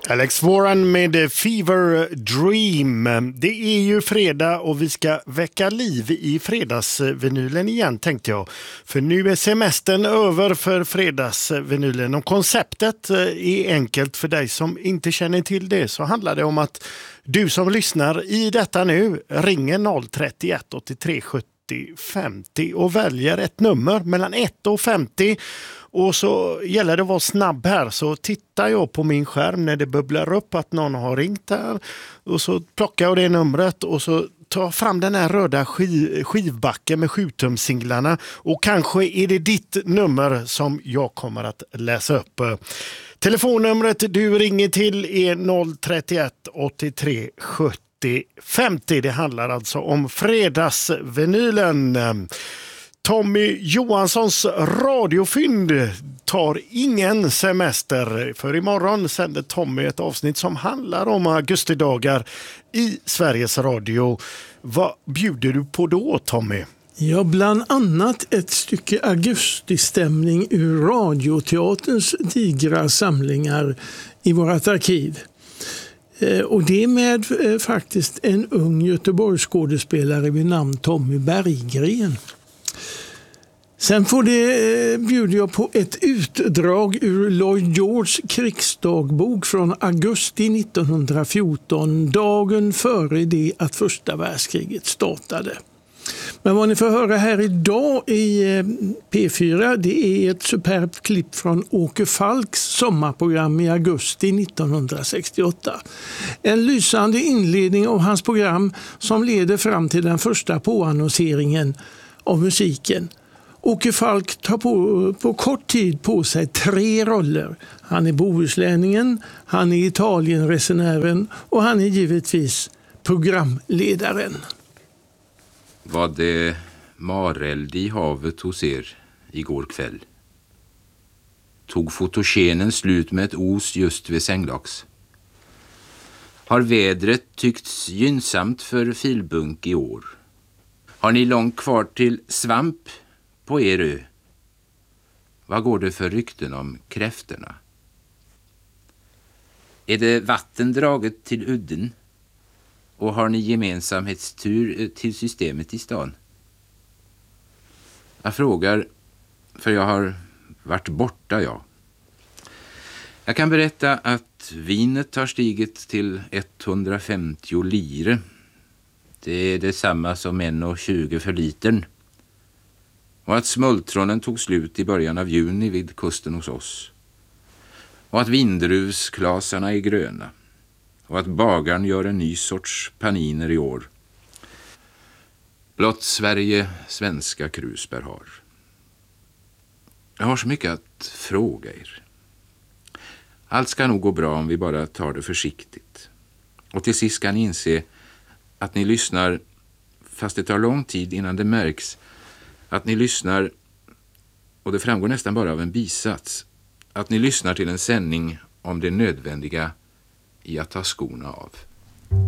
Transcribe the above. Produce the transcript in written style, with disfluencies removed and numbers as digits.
Alex Warren med Fever Dream. Det är ju fredag och vi ska väcka liv i fredagsvinylen igen, tänkte jag. För nu är semestern över för fredagsvinylen och konceptet är enkelt för dig som inte känner till det. Så handlar det om att du som lyssnar i detta nu ringer 031 83 70 50 och väljer ett nummer mellan 1 och 50. Och så gäller det att vara snabb här, så tittar jag på min skärm när det bubblar upp att någon har ringt här. Och så plockar jag det numret och så tar fram den här röda skivbacken med 7-tumsinglarna. Och kanske är det ditt nummer som jag kommer att läsa upp. Telefonnumret du ringer till är 031 83 70 50. Det handlar alltså om fredagsvinylen. Tommy Johanssons radiofynd tar ingen semester, för imorgon sänder Tommy ett avsnitt som handlar om augustidagar i Sveriges Radio. Vad bjuder du på då, Tommy? Ja, bland annat ett stycke augustistämning ur Radioteaterns digra samlingar i vårt arkiv. Och det är med faktiskt en ung Göteborgsskådespelare vid namn Tommy Berggren. Sen bjuder jag på ett utdrag ur Lloyd Georges krigsdagbok från augusti 1914, dagen före det att första världskriget startade. Men vad ni får höra här idag i P4, det är ett superbt klipp från Åke Falks sommarprogram i augusti 1968. En lysande inledning av hans program som leder fram till den första påannonseringen av musiken. Åke Falk tar på kort tid på sig 3 roller. Han är bohuslänningen, han är Italienresenären och han är givetvis programledaren. Var det mareld i havet hos er igår kväll? Tog fotogenen slut med ett os just vid sängdags? Har vädret tyckts gynnsamt för filbunk i år? Har ni långt kvar till svamp på er ö? Vad går det för rykten om kräftorna? Är det vatten draget till udden? Och har ni gemensamhetstur till systemet i stan? Jag frågar, för jag har varit borta, ja. Jag kan berätta att vinet har stigit till 150 lire. Det är detsamma som 1,20 för litern. Och att smultronen tog slut i början av juni vid kusten hos oss. Och att vindruvsklasarna är gröna. Och att bagaren gör en ny sorts paniner i år. Blott Sverige svenska krusbär har. Jag har så mycket att fråga er. Allt ska nog gå bra om vi bara tar det försiktigt. Och till sist ska ni inse att ni lyssnar, fast det tar lång tid innan det märks, att ni lyssnar, och det framgår nästan bara av en bisats, att ni lyssnar till en sändning om det nödvändiga i att ta skorna av.